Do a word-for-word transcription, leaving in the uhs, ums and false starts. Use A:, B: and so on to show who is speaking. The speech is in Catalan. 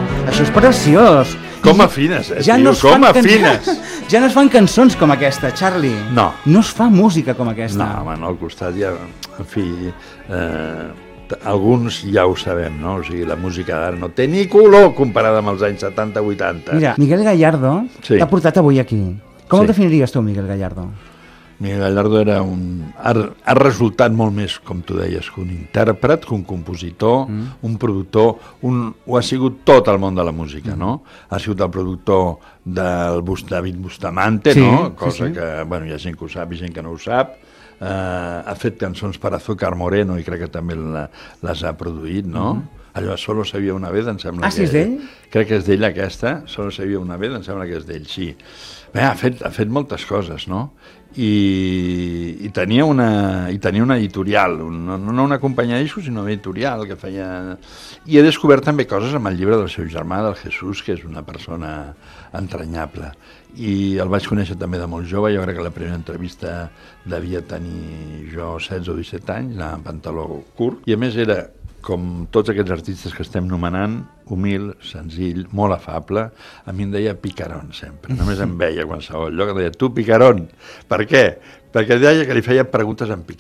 A: Això és preciós.
B: Com afines, eh,
A: ja
B: tio,
A: no es
B: com
A: fan can-
B: afines.
A: Ja no es fan cançons com aquesta, Charlie.
B: No.
A: No es fa música com aquesta.
B: No, home, no, al costat ja... En fi, eh, t- alguns ja ho sabem, no? O sigui, la música d'ara no té ni color comparada amb els anys setanta vuitanta.
A: Mira, Miguel Gallardo
B: Sí.
A: t'ha portat avui aquí. Com
B: Sí.
A: el definiries tu, Miguel Gallardo?
B: Miguel Gallardo era un... Ha, ha resultat molt més, com tu deies, que un intèrpret, que un compositor, mm. un productor, un, ho ha sigut tot el món de la música, mm. no? Ha sigut el productor del Bust, David Bustamante,
A: sí,
B: no? Cosa
A: sí, sí.
B: que, bueno, hi ha gent que ho sap i gent que no ho sap. Uh, ha fet cançons per Azúcar Moreno i crec que també la, les ha produït, no? Mm. Allò, Solo se havia una vez, em sembla
A: ah,
B: que...
A: sí, és d'ell?
B: Crec que és d'ell aquesta, Solo se havia una vez, em sembla que és d'ell, sí. Bé, ha fet, ha fet moltes coses, no? I, i, tenia, una, i tenia una editorial, un, no, no una companyia de discos, sinó una editorial que feia... I he descobert també coses amb el llibre del seu germà, del Jesús, que és una persona entranyable. I el vaig conèixer també de molt jove, jo crec que la primera entrevista devia tenir jo setze o disset anys, anava amb pantaló curt, i a més era, com tots aquests artistes que estem nomenant, humil, senzill, molt afable. A mi em deia picarón sempre, només em veia a qualsevol lloc, em deia tu picarón. Per què? Perquè deia que li feia preguntes en,